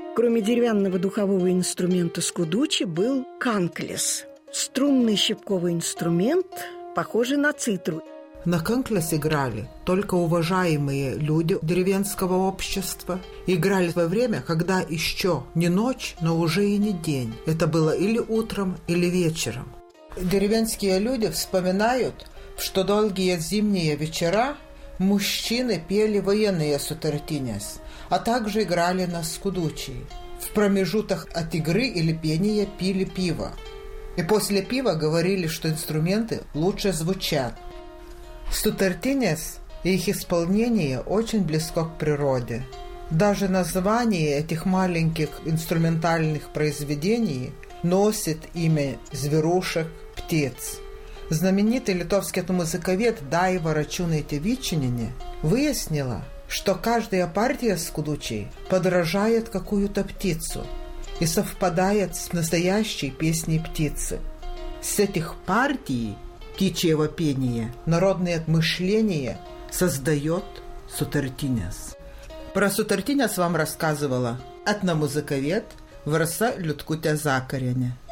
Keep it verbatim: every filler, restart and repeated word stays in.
Кроме деревянного духового инструмента скудучи был канклес. Струнный щипковый инструмент, похожий на цитру. На канклес играли только уважаемые люди деревенского общества. Играли во время, когда еще не ночь, но уже и не день. Это было или утром, или вечером. Деревенские люди вспоминают, что долгие зимние вечера мужчины пели военные сутертинес, а также играли на скудучи. В промежутах от игры или пения пили пиво. И после пива говорили, что инструменты лучше звучат. Сутертинес и их исполнение очень близко к природе. Даже название этих маленьких инструментальных произведений носит имя зверушек, птиц. Знаменитый литовский музыковед Дайва Рачунаитė-Vyčinienė выяснила, что каждая партия скудучей подражает какую-то птицу и совпадает с настоящей песней птицы. С этих партий птичьего пения народное мышление создает сутертинес. Про сутертинес вам рассказывала этномузыковед Vrasa Liutkutė Zakarienė.